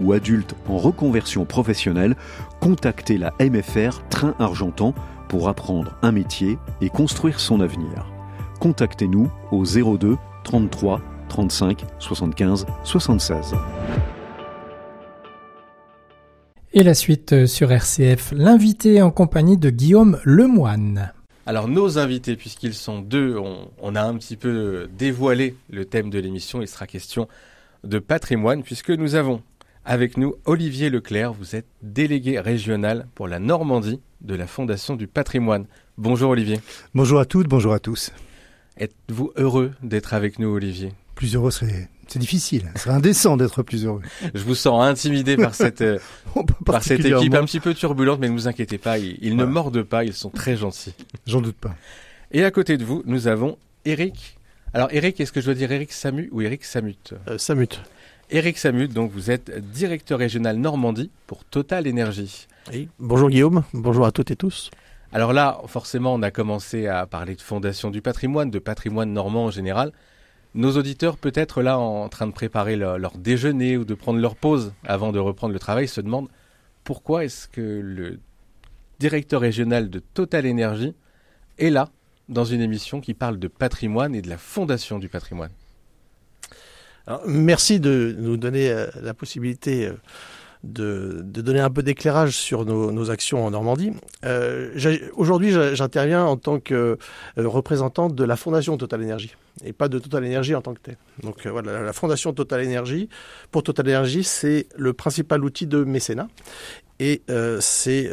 ou adulte en reconversion professionnelle, contactez la MFR Train Argentan pour apprendre un métier et construire son avenir. Contactez-nous au 02 33 35 75 76. Et la suite sur RCF, l'invité en compagnie de Guillaume Lemoine. Alors nos invités, puisqu'ils sont deux, on a un petit peu dévoilé le thème de l'émission. Il sera question de patrimoine, puisque nous avons avec nous Olivier Leclerc. Vous êtes délégué régional pour la Normandie de la Fondation du patrimoine. Bonjour Olivier. Bonjour à toutes, bonjour à tous. Êtes-vous heureux d'être avec nous, Olivier ? Plus heureux, c'est difficile. Ce serait indécent d'être plus heureux. Je vous sens intimidé par cette équipe un petit peu turbulente, mais ne vous inquiétez pas, ils ne mordent pas, ils sont très gentils. J'en doute pas. Et à côté de vous, nous avons Eric. Alors Eric, est-ce que je dois dire Eric Samu ou Eric Samut ? Samut. Eric Samut, donc vous êtes directeur régional Normandie pour Total Énergie. Oui. Bonjour Guillaume, bonjour à toutes et tous. Alors là, forcément, on a commencé à parler de Fondation du patrimoine, de patrimoine normand en général. Nos auditeurs, peut-être là, en train de préparer leur déjeuner ou de prendre leur pause avant de reprendre le travail, se demandent pourquoi est-ce que le directeur régional de Total Énergie est là, dans une émission qui parle de patrimoine et de la Fondation du patrimoine. Alors, merci de nous donner la possibilité de donner un peu d'éclairage sur nos actions en Normandie. Aujourd'hui, j'interviens en tant que représentant de la Fondation Total Énergie et pas de Total Énergie en tant que telle. Donc voilà, la Fondation Total Énergie, pour Total Énergie, c'est le principal outil de mécénat et c'est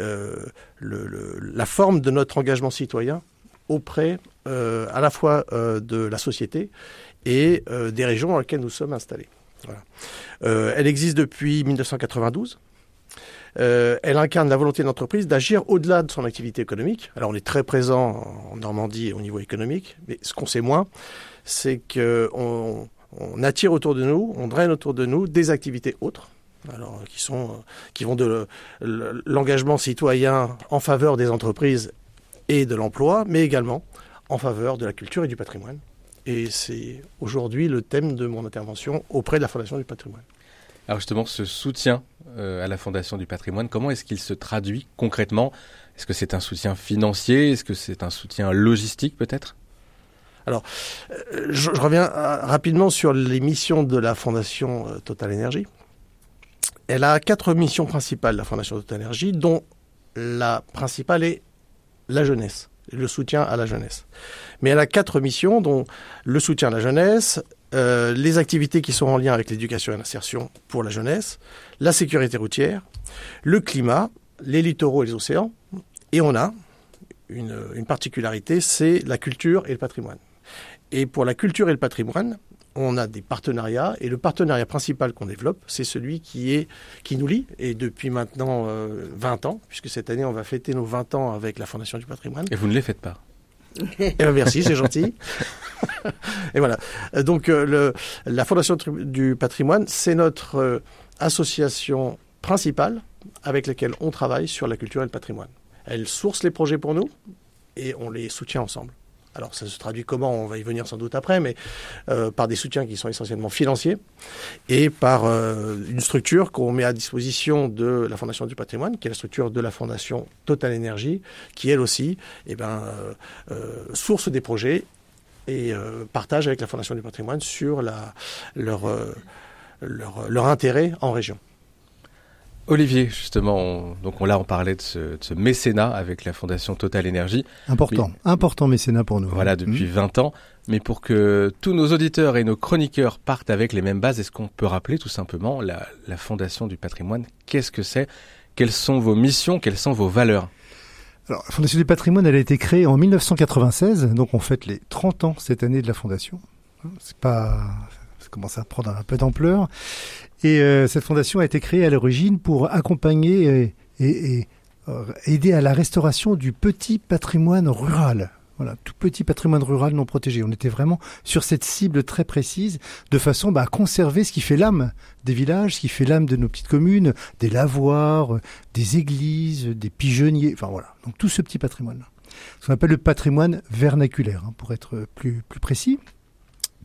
la forme de notre engagement citoyen auprès à la fois de la société et des régions dans lesquelles nous sommes installés. Voilà. Elle existe depuis 1992. Elle incarne la volonté de l'entreprise d'agir au-delà de son activité économique. Alors on est très présent en Normandie au niveau économique, mais ce qu'on sait moins, c'est qu'on attire autour de nous, on draine autour de nous des activités autres, alors qui vont de l'engagement citoyen en faveur des entreprises et de l'emploi, mais également en faveur de la culture et du patrimoine. Et c'est aujourd'hui le thème de mon intervention auprès de la Fondation du patrimoine. Alors justement, ce soutien à la Fondation du patrimoine, comment est-ce qu'il se traduit concrètement ? Est-ce que c'est un soutien financier ? Est-ce que c'est un soutien logistique peut-être ? Alors, je reviens rapidement sur les missions de la Fondation Total Énergie. Elle a 4 missions principales, la Fondation Total Énergie, dont la principale est la jeunesse, le soutien à la jeunesse. Mais elle a 4 missions, dont le soutien à la jeunesse, les activités qui sont en lien avec l'éducation et l'insertion pour la jeunesse, la sécurité routière, le climat, les littoraux et les océans. Et on a une particularité, c'est la culture et le patrimoine. Et pour la culture et le patrimoine, on a des partenariats. Et le partenariat principal qu'on développe, c'est celui qui nous lie. Et depuis maintenant 20 ans, puisque cette année, on va fêter nos 20 ans avec la Fondation du patrimoine. Et vous ne les faites pas. Eh bien, merci, c'est gentil. Et voilà. Donc, la Fondation du patrimoine, c'est notre association principale avec laquelle on travaille sur la culture et le patrimoine. Elle source les projets pour nous et on les soutient ensemble. Alors, ça se traduit comment ? On va y venir sans doute après, mais par des soutiens qui sont essentiellement financiers et par une structure qu'on met à disposition de la Fondation du patrimoine, qui est la structure de la Fondation Total Énergie, qui elle aussi source des projets et partage avec la Fondation du patrimoine sur leur intérêt en région. Olivier, justement, on parlait de ce mécénat avec la Fondation Total Énergie. Important mécénat pour nous. Voilà, depuis 20 ans. Mais pour que tous nos auditeurs et nos chroniqueurs partent avec les mêmes bases, est-ce qu'on peut rappeler tout simplement la Fondation du patrimoine ? Qu'est-ce que c'est ? Quelles sont vos missions ? Quelles sont vos valeurs ? Alors, la Fondation du patrimoine, elle a été créée en 1996, donc on fête les 30 ans cette année de la Fondation. Ça commence à prendre un peu d'ampleur. Et cette fondation a été créée à l'origine pour accompagner et aider à la restauration du petit patrimoine rural. Voilà, tout petit patrimoine rural non protégé. On était vraiment sur cette cible très précise, de façon à conserver ce qui fait l'âme des villages, ce qui fait l'âme de nos petites communes, des lavoirs, des églises, des pigeonniers, enfin voilà. Donc tout ce petit patrimoine-là. Ce qu'on appelle le patrimoine vernaculaire, pour être plus précis.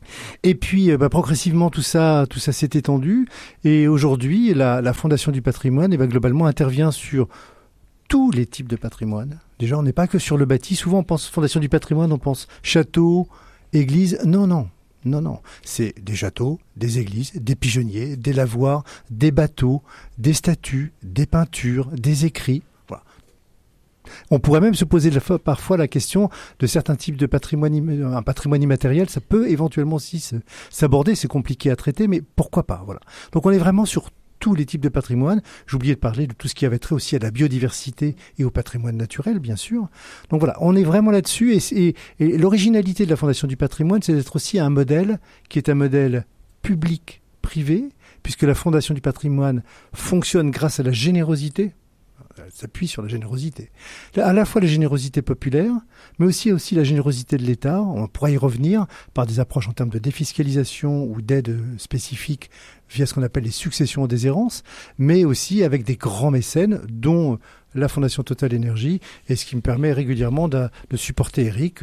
Et puis, progressivement, tout ça s'est étendu. Et aujourd'hui, la Fondation du patrimoine, globalement, intervient sur tous les types de patrimoine. Déjà, on n'est pas que sur le bâti. Souvent, on pense Fondation du patrimoine, on pense château, église. Non. C'est des châteaux, des églises, des pigeonniers, des lavoirs, des bateaux, des statues, des peintures, des écrits. Voilà. On pourrait même se poser parfois la question de certains types de patrimoine, un patrimoine immatériel. Ça peut éventuellement aussi s'aborder. C'est compliqué à traiter, mais pourquoi pas. Voilà. Donc, on est vraiment sur tous les types de patrimoine. J'oubliais de parler de tout ce qui avait trait aussi à la biodiversité et au patrimoine naturel, bien sûr. Donc voilà, on est vraiment là-dessus. Et l'originalité de la Fondation du patrimoine, c'est d'être aussi un modèle qui est un modèle public-privé, puisque la Fondation du patrimoine fonctionne grâce à la générosité. Elle s'appuie sur la générosité. À la fois la générosité populaire, mais aussi la générosité de l'État. On pourra y revenir par des approches en termes de défiscalisation ou d'aide spécifique via ce qu'on appelle les successions en déshérence, mais aussi avec des grands mécènes, dont la Fondation Total Énergie, et ce qui me permet régulièrement de supporter Eric.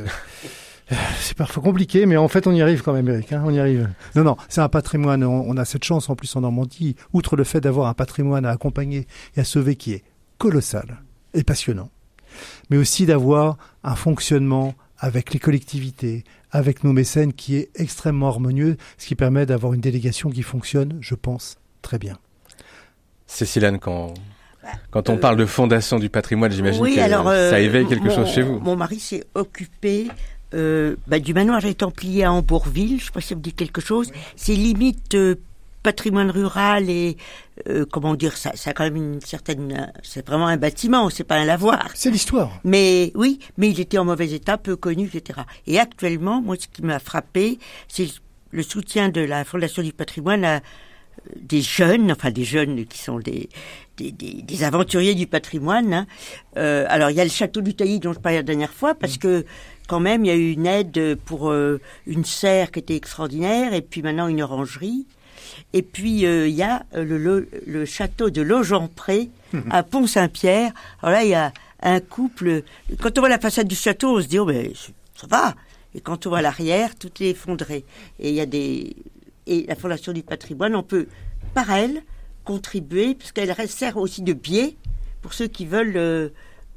C'est parfois compliqué, mais en fait, on y arrive quand même, Eric. On y arrive. Non, c'est un patrimoine. On a cette chance, en plus, en Normandie, outre le fait d'avoir un patrimoine à accompagner et à sauver qui est colossal et passionnant, mais aussi d'avoir un fonctionnement avec les collectivités, avec nos mécènes qui est extrêmement harmonieux, ce qui permet d'avoir une délégation qui fonctionne, je pense, très bien. Cécile-Anne, quand on parle de Fondation du patrimoine, j'imagine que ça éveille quelque chose chez vous. Mon mari s'est occupé du manoir des Templiers à Hambourville, je ne sais pas si ça vous dit quelque chose. Oui. C'est limite patrimoine rural et ça a quand même une certaine. C'est vraiment un bâtiment, c'est pas un lavoir. C'est l'histoire. Mais oui, mais il était en mauvais état, peu connu, etc. Et actuellement, moi, ce qui m'a frappé, c'est le soutien de la Fondation du patrimoine à des jeunes qui sont des aventuriers du patrimoine. Hein. Alors, il y a le château du Tailly dont je parlais la dernière fois, parce que quand même, il y a eu une aide pour une serre qui était extraordinaire, et puis maintenant une orangerie. Et puis, il y a le château de Logempré à Pont-Saint-Pierre. Alors là, il y a un couple. Quand on voit la façade du château, on se dit, ça va. Et quand on voit l'arrière, tout est effondré. Et il y a et la Fondation du patrimoine, on peut, par elle, contribuer, puisqu'elle sert aussi de biais pour ceux qui veulent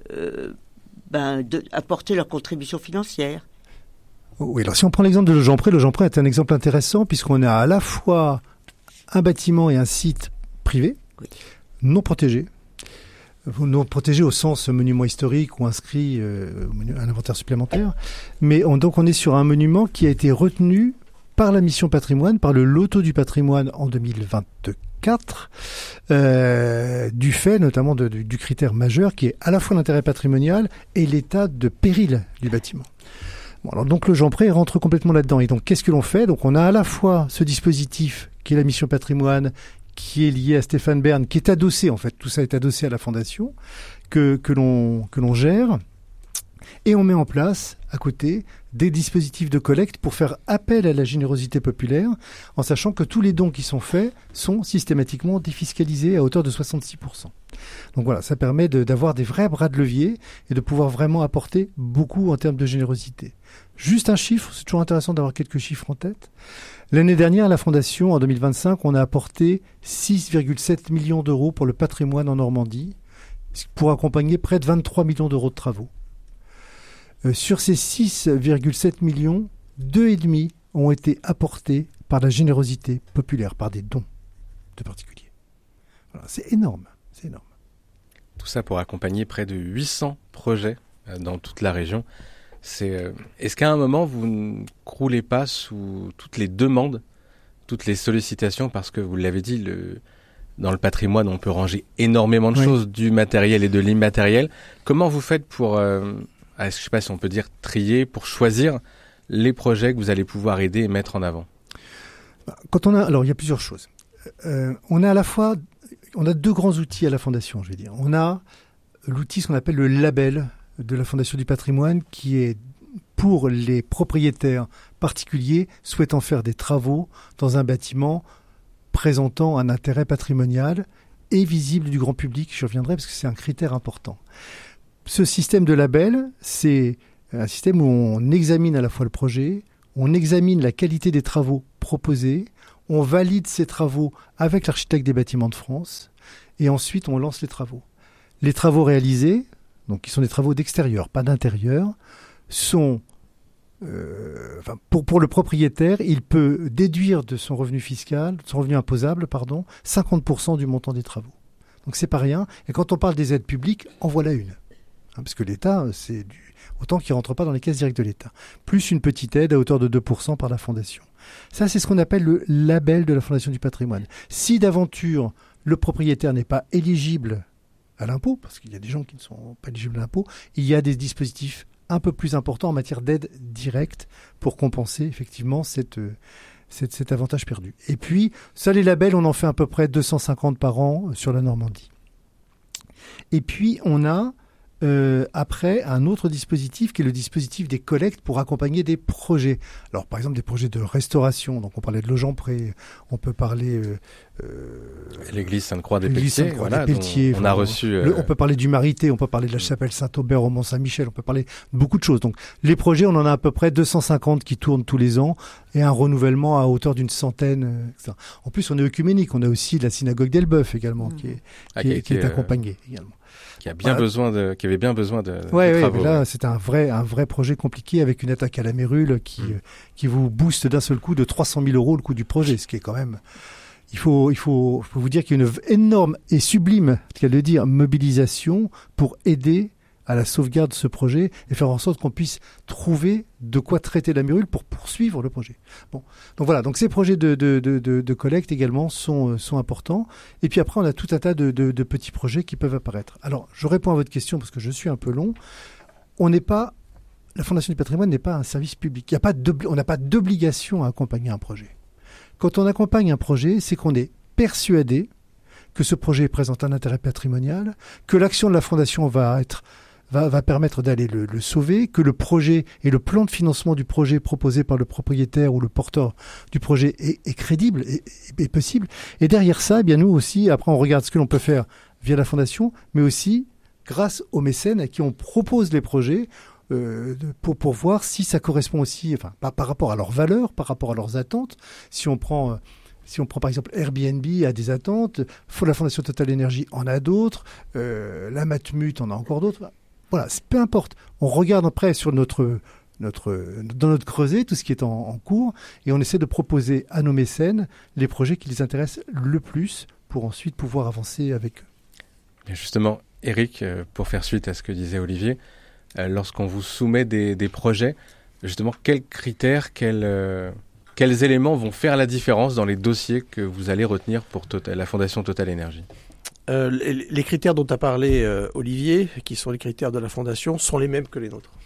apporter leur contribution financière. Oui, alors si on prend l'exemple de Logempré est un exemple intéressant, puisqu'on a à la fois un bâtiment et un site privé, non protégé au sens monument historique ou inscrit à un inventaire supplémentaire, mais donc on est sur un monument qui a été retenu par la mission patrimoine, par le loto du patrimoine en 2024, du fait notamment du critère majeur qui est à la fois l'intérêt patrimonial et l'état de péril du bâtiment. Bon, alors donc Logempré rentre complètement là-dedans. Et donc qu'est-ce que l'on fait ? Donc on a à la fois ce dispositif qui est la mission patrimoine, qui est lié à Stéphane Bern, qui est adossé, en fait, tout ça est adossé à la fondation, que l'on gère, et on met en place, à côté, des dispositifs de collecte pour faire appel à la générosité populaire, en sachant que tous les dons qui sont faits sont systématiquement défiscalisés à hauteur de 66%. Donc voilà, ça permet d'avoir des vrais bras de levier et de pouvoir vraiment apporter beaucoup en termes de générosité. Juste un chiffre, c'est toujours intéressant d'avoir quelques chiffres en tête. L'année dernière, à la Fondation, en 2025, on a apporté 6,7 millions d'euros pour le patrimoine en Normandie, pour accompagner près de 23 millions d'euros de travaux. Sur ces 6,7 millions, 2,5 ont été apportés par la générosité populaire, par des dons de particuliers. Voilà, c'est énorme, c'est énorme. Tout ça pour accompagner près de 800 projets dans toute la région. Est-ce qu'à un moment, vous ne croulez pas sous toutes les demandes, toutes les sollicitations, parce que vous l'avez dit, dans le patrimoine, on peut ranger énormément de choses, du matériel et de l'immatériel. Comment vous faites pour, je ne sais pas si on peut dire trier, pour choisir les projets que vous allez pouvoir aider et mettre en avant ? Alors, il y a plusieurs choses. On a deux grands outils à la Fondation, je vais dire. On a l'outil, ce qu'on appelle le label de la Fondation du patrimoine, qui est pour les propriétaires particuliers souhaitant faire des travaux dans un bâtiment présentant un intérêt patrimonial et visible du grand public. Je reviendrai parce que c'est un critère important. Ce système de label, c'est un système où on examine à la fois le projet, on examine la qualité des travaux proposés, on valide ces travaux avec l'architecte des bâtiments de France, et ensuite on lance les travaux. Les travaux réalisés, donc qui sont des travaux d'extérieur, pas d'intérieur, sont pour le propriétaire, il peut déduire de son revenu fiscal, de son revenu imposable, 50% du montant des travaux. Donc c'est pas rien. Et quand on parle des aides publiques, en voilà une. Parce que l'État, c'est autant qu'il ne rentre pas dans les caisses directes de l'État. Plus une petite aide à hauteur de 2% par la Fondation. Ça, c'est ce qu'on appelle le label de la Fondation du patrimoine. Si d'aventure, le propriétaire n'est pas éligible à l'impôt, parce qu'il y a des gens qui ne sont pas éligibles à l'impôt, il y a des dispositifs un peu plus important en matière d'aide directe pour compenser effectivement cet avantage perdu. Et puis, ça les labels, on en fait à peu près 250 par an sur la Normandie. Et puis, on a après un autre dispositif qui est le dispositif des collectes pour accompagner des projets. Alors, par exemple, des projets de restauration. Donc, on parlait de Logempré, on peut parler... l'église Sainte-Croix des Pelletiers, on a reçu... on peut parler du Marité, on peut parler de la chapelle Saint-Aubert au Mont-Saint-Michel, on peut parler de beaucoup de choses. Donc, les projets, on en a à peu près 250 qui tournent tous les ans et un renouvellement à hauteur d'une centaine. En plus, on est œcuménique. On a aussi la synagogue d'Elbeuf également qui est accompagnée également. Qui avait bien besoin de travaux. Là, c'est un vrai projet compliqué avec une attaque à la mérule qui vous booste d'un seul coup de 300 000 € le coût du projet, ce qui est quand même... Il faut vous dire qu'il y a une énorme et sublime, qu'à le dire, mobilisation pour aider à la sauvegarde de ce projet et faire en sorte qu'on puisse trouver de quoi traiter la mérule pour poursuivre le projet. Bon, donc voilà, donc ces projets de collecte également sont importants. Et puis après, on a tout un tas de petits projets qui peuvent apparaître. Alors, je réponds à votre question parce que je suis un peu long. La Fondation du patrimoine n'est pas un service public. On n'a pas d'obligation à accompagner un projet. Quand on accompagne un projet, c'est qu'on est persuadé que ce projet présente un intérêt patrimonial, que l'action de la Fondation va permettre d'aller le sauver, que le projet et le plan de financement du projet proposé par le propriétaire ou le porteur du projet est crédible et possible. Et derrière ça, eh bien nous aussi, après on regarde ce que l'on peut faire via la Fondation, mais aussi grâce aux mécènes à qui on propose les projets pour voir si ça correspond aussi, par rapport à leurs valeurs, par rapport à leurs attentes. Si on prend par exemple Airbnb a des attentes, la Fondation Total Énergie en a d'autres, la Matmut en a encore d'autres. Voilà, peu importe. On regarde après sur dans notre creuset tout ce qui est en cours et on essaie de proposer à nos mécènes les projets qui les intéressent le plus pour ensuite pouvoir avancer avec eux. Et justement, Eric, pour faire suite à ce que disait Olivier, lorsqu'on vous soumet des projets, justement, quels critères, quels éléments vont faire la différence dans les dossiers que vous allez retenir pour la Fondation Total Énergie ? Les critères dont a parlé Olivier, qui sont les critères de la Fondation, sont les mêmes que les nôtres.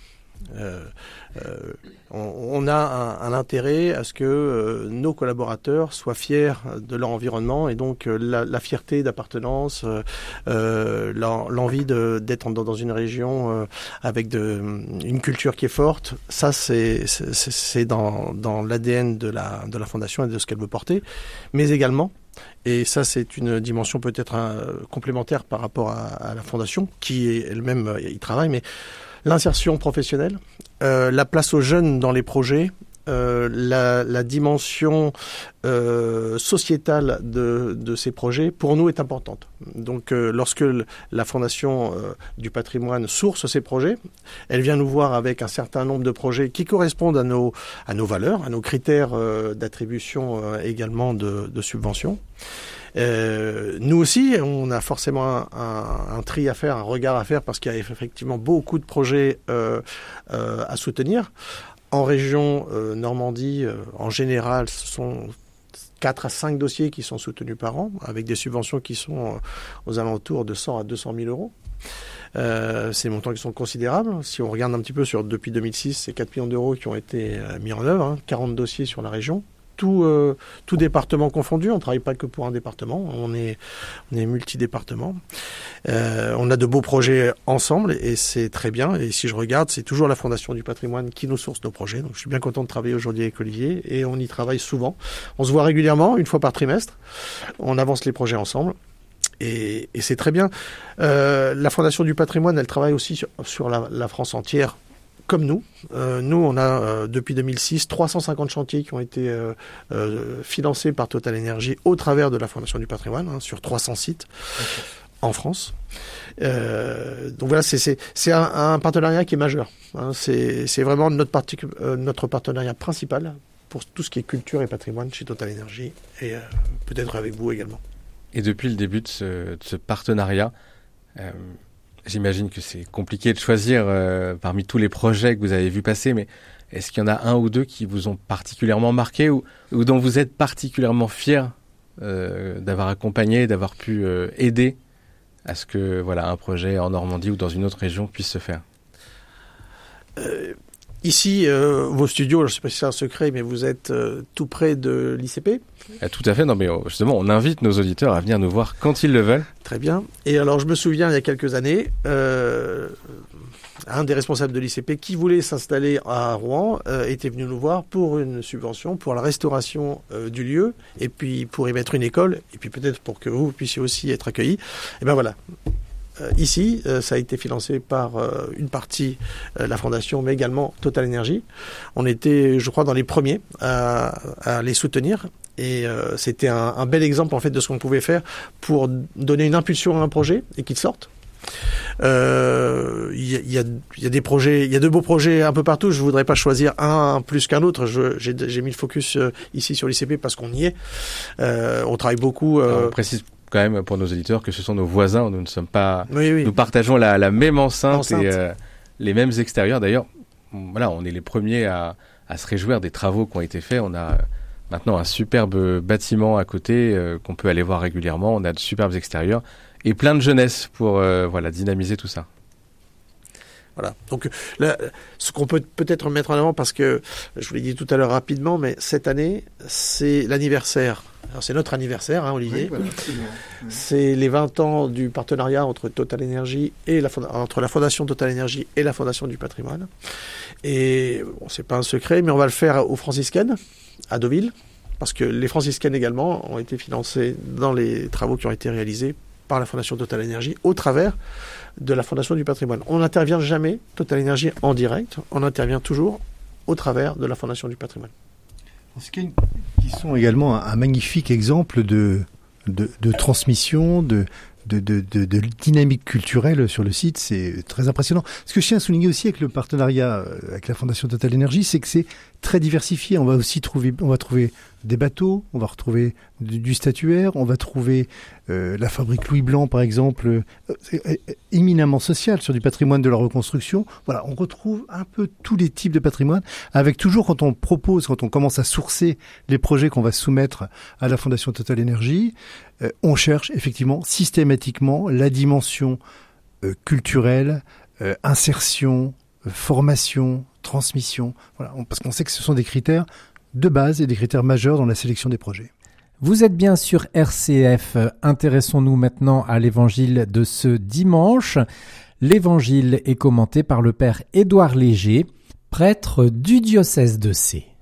On a un intérêt à ce que nos collaborateurs soient fiers de leur environnement et donc la fierté d'appartenance, l'envie d'être dans une région avec une culture qui est forte, ça c'est dans l'ADN de la Fondation et de ce qu'elle veut porter, mais également, et ça c'est une dimension peut-être complémentaire par rapport à la Fondation qui est elle-même y travaille, mais l'insertion professionnelle, la place aux jeunes dans les projets, la dimension sociétale de ces projets, pour nous, est importante. Donc, lorsque la Fondation du patrimoine source ces projets, elle vient nous voir avec un certain nombre de projets qui correspondent à nos valeurs, à nos critères d'attribution également de subventions. Nous aussi, on a forcément un tri à faire, un regard à faire, parce qu'il y a effectivement beaucoup de projets à soutenir. En région Normandie, en général, ce sont 4 à 5 dossiers qui sont soutenus par an, avec des subventions qui sont aux alentours de 100 à 200 000 €. Ces montants qui sont considérables. Si on regarde un petit peu depuis 2006, c'est 4 millions d'euros qui ont été mis en œuvre, 40 dossiers sur la région. Tout département confondu, on ne travaille pas que pour un département, on est multi-département. On a de beaux projets ensemble et c'est très bien. Et si je regarde, c'est toujours la Fondation du patrimoine qui nous source nos projets. Donc je suis bien content de travailler aujourd'hui avec Olivier et on y travaille souvent. On se voit régulièrement, une fois par trimestre. On avance les projets ensemble. Et c'est très bien. La Fondation du patrimoine, elle travaille aussi sur la France entière, comme nous. Nous, on a depuis 2006 350 chantiers qui ont été financés par Total Energy au travers de la Fondation du patrimoine, sur 300 sites en France. Donc voilà, c'est un partenariat qui est majeur. C'est vraiment notre partenariat principal pour tout ce qui est culture et patrimoine chez Total Energy et peut-être avec vous également. Et depuis le début de ce partenariat, j'imagine que c'est compliqué de choisir parmi tous les projets que vous avez vu passer, mais est-ce qu'il y en a un ou deux qui vous ont particulièrement marqué ou dont vous êtes particulièrement fiers d'avoir accompagné, d'avoir pu aider à ce que un projet en Normandie ou dans une autre région puisse se faire? Ici, vos studios, je ne sais pas si c'est un secret, mais vous êtes tout près de l'ICP. Tout à fait, non mais justement, on invite nos auditeurs à venir nous voir quand ils le veulent. Très bien. Et alors, je me souviens, il y a quelques années, un des responsables de l'ICP qui voulait s'installer à Rouen était venu nous voir pour une subvention, pour la restauration du lieu, et puis pour y mettre une école, et puis peut-être pour que vous puissiez aussi être accueillis. Et ben voilà. Ici, ça a été financé par une partie la Fondation, mais également Total Energy. On était, je crois, dans les premiers à les soutenir. Et c'était un bel exemple en fait de ce qu'on pouvait faire pour donner une impulsion à un projet et qu'il sorte. Il y a des projets, il y a de beaux projets un peu partout. Je voudrais pas choisir un plus qu'un autre. J'ai mis le focus ici sur l'ICP parce qu'on y est. On travaille beaucoup. On précise quand même pour nos auditeurs que ce sont nos voisins. Nous ne sommes pas. Oui. Nous partageons la même enceinte. Et les mêmes extérieurs. D'ailleurs, on est les premiers à se réjouir des travaux qui ont été faits. On a maintenant un superbe bâtiment à côté qu'on peut aller voir régulièrement. On a de superbes extérieurs et plein de jeunesse pour dynamiser tout ça. Voilà. Donc, ce qu'on peut peut-être mettre en avant, parce que je vous l'ai dit tout à l'heure rapidement, mais cette année, c'est l'anniversaire. Alors, c'est notre anniversaire, Olivier. Oui, voilà. C'est les 20 ans du partenariat entre Total Energy et entre la Fondation Total Energy et la Fondation du patrimoine. Et c'est pas un secret, mais on va le faire aux franciscaines, à Deauville, parce que les franciscaines également ont été financées dans les travaux qui ont été réalisés par la Fondation Total Energy au travers de la Fondation du patrimoine. On n'intervient jamais, Total Energy, en direct, on intervient toujours au travers de la Fondation du patrimoine. Qui sont également un magnifique exemple de transmission, de dynamique culturelle sur le site, c'est très impressionnant. Ce que je tiens à souligner aussi avec le partenariat avec la Fondation Total Energy, c'est que c'est très diversifié. On va trouver des bateaux, on va retrouver du statuaire, on va trouver la fabrique Louis Blanc par exemple, éminemment sociale sur du patrimoine de la reconstruction. Voilà, on retrouve un peu tous les types de patrimoine, avec toujours quand on commence à sourcer les projets qu'on va soumettre à la Fondation Total Energy, on cherche effectivement systématiquement la dimension culturelle, insertion, formation, transmission, voilà, parce qu'on sait que ce sont des critères de base et des critères majeurs dans la sélection des projets. Vous êtes bien sur RCF. Intéressons-nous maintenant à l'évangile de ce dimanche. L'évangile est commenté par le père Édouard Léger, prêtre du diocèse de Sées.